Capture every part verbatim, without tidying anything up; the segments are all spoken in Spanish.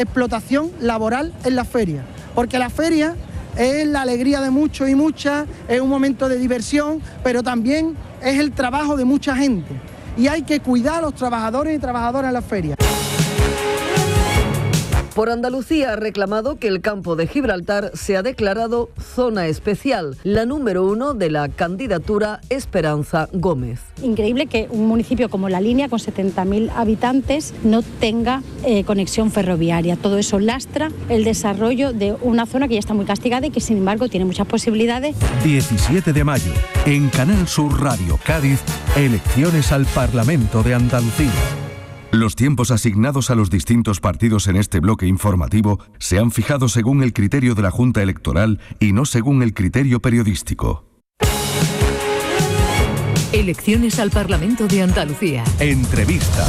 explotación laboral en las ferias, porque la feria es la alegría de muchos y muchas, es un momento de diversión, pero también es el trabajo de mucha gente y hay que cuidar a los trabajadores y trabajadoras en las ferias. Por Andalucía ha reclamado que el campo de Gibraltar sea declarado zona especial, la número uno de la candidatura Esperanza Gómez. Increíble que un municipio como La Línea, con setenta mil habitantes, no tenga eh, conexión ferroviaria. Todo eso lastra el desarrollo de una zona que ya está muy castigada y que, sin embargo, tiene muchas posibilidades. diecisiete de mayo, en Canal Sur Radio Cádiz, elecciones al Parlamento de Andalucía. Los tiempos asignados a los distintos partidos en este bloque informativo se han fijado según el criterio de la Junta Electoral y no según el criterio periodístico. Elecciones al Parlamento de Andalucía. Entrevista.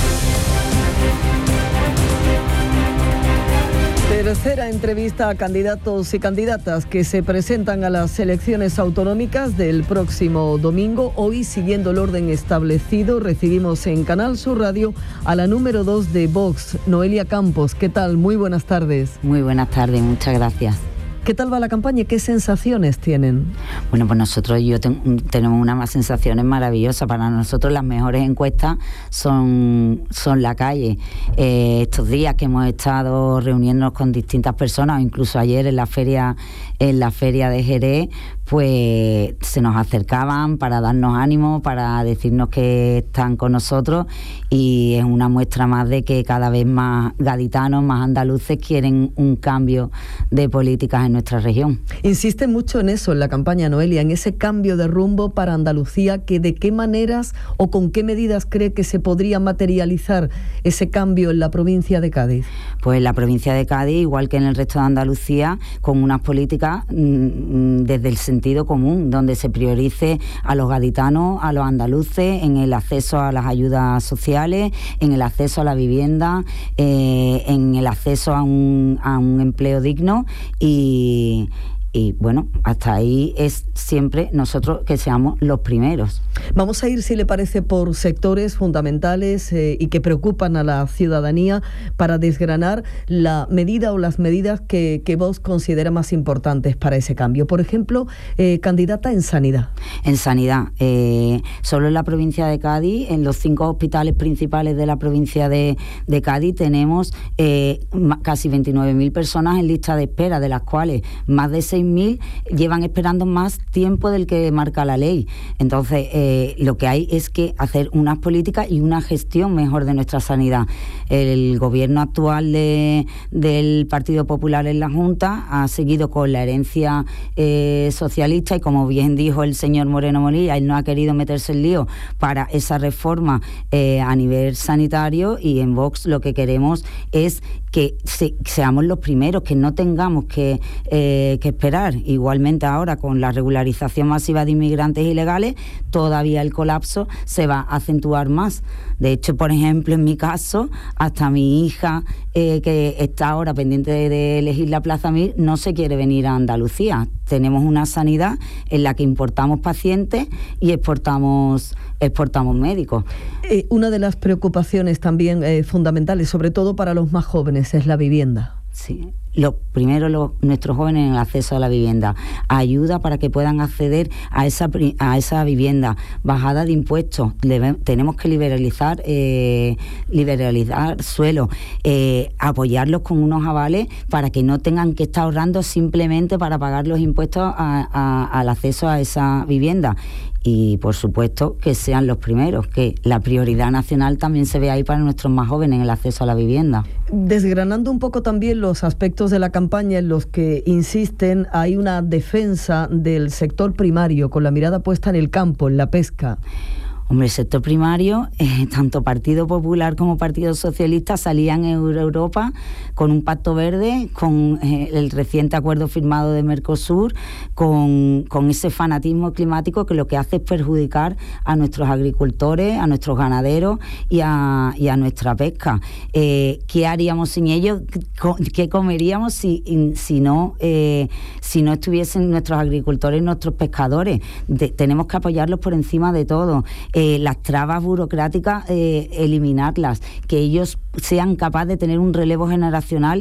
Tercera entrevista a candidatos y candidatas que se presentan a las elecciones autonómicas del próximo domingo. Hoy, siguiendo el orden establecido, recibimos en Canal Sur Radio a la número dos de Vox, Noelia Campos. ¿Qué tal? Muy buenas tardes. Muy buenas tardes, muchas gracias. ¿Qué tal va la campaña? ¿Qué sensaciones tienen? Bueno, pues nosotros yo ten, tenemos unas sensaciones maravillosas. Para nosotros las mejores encuestas son, son la calle. Eh, estos días que hemos estado reuniéndonos con distintas personas, o incluso ayer en la feria, en la feria de Jerez, pues se nos acercaban para darnos ánimo, para decirnos que están con nosotros, y es una muestra más de que cada vez más gaditanos, más andaluces quieren un cambio de políticas en nuestra región. Insiste mucho en eso en la campaña, Noelia, en ese cambio de rumbo para Andalucía, que de qué maneras o con qué medidas cree que se podría materializar ese cambio en la provincia de Cádiz. Pues en la provincia de Cádiz, igual que en el resto de Andalucía, con unas políticas mmm, desde el sentido común, donde se priorice a los gaditanos, a los andaluces, en el acceso a las ayudas sociales, en el acceso a la vivienda, eh, en el acceso a un, a un empleo digno y Y, y bueno, hasta ahí es siempre nosotros que seamos los primeros. Vamos a ir, si le parece, por sectores fundamentales eh, y que preocupan a la ciudadanía para desgranar la medida o las medidas que, que vos considera más importantes para ese cambio. Por ejemplo, eh, candidata en sanidad. En sanidad. Eh, solo en la provincia de Cádiz, en los cinco hospitales principales de la provincia de, de Cádiz, tenemos eh, casi veintinueve mil personas en lista de espera, de las cuales más de seis mil llevan esperando más tiempo del que marca la ley. Entonces, eh, lo que hay es que hacer unas políticas y una gestión mejor de nuestra sanidad. El gobierno actual de, del Partido Popular en la Junta ha seguido con la herencia eh, socialista y, como bien dijo el señor Moreno Molina, él no ha querido meterse en lío para esa reforma eh, a nivel sanitario, y en Vox lo que queremos es que se, seamos los primeros, que no tengamos que, eh, que esperar. Igualmente ahora, con la regularización masiva de inmigrantes ilegales, todavía el colapso se va a acentuar más. De hecho, por ejemplo, en mi caso, hasta mi hija, eh, que está ahora pendiente de, de elegir la Plaza Mir, no se quiere venir a Andalucía. Tenemos una sanidad en la que importamos pacientes y exportamos, exportamos médicos. Eh, una de las preocupaciones también eh, fundamentales, sobre todo para los más jóvenes, es la vivienda. Sí. Lo primero, lo, nuestros jóvenes en el acceso a la vivienda, ayuda para que puedan acceder a esa a esa vivienda, bajada de impuestos, Le, tenemos que liberalizar eh, liberalizar suelo, eh, apoyarlos con unos avales para que no tengan que estar ahorrando simplemente para pagar los impuestos a, a, al acceso a esa vivienda. Y, por supuesto, que sean los primeros, que la prioridad nacional también se ve ahí para nuestros más jóvenes en el acceso a la vivienda. Desgranando un poco también los aspectos de la campaña en los que insisten, hay una defensa del sector primario con la mirada puesta en el campo, en la pesca. Hombre, el sector primario, eh, tanto Partido Popular como Partido Socialista salían en Europa con un pacto verde, con eh, el reciente acuerdo firmado de Mercosur, con, con ese fanatismo climático que lo que hace es perjudicar a nuestros agricultores, a nuestros ganaderos y a, y a nuestra pesca. Eh, ¿Qué haríamos sin ellos? ¿Qué comeríamos si, si, no, eh, si no estuviesen nuestros agricultores y nuestros pescadores? De, tenemos que apoyarlos por encima de todo. Eh, las trabas burocráticas, eh, eliminarlas, que ellos sean capaces de tener un relevo generacional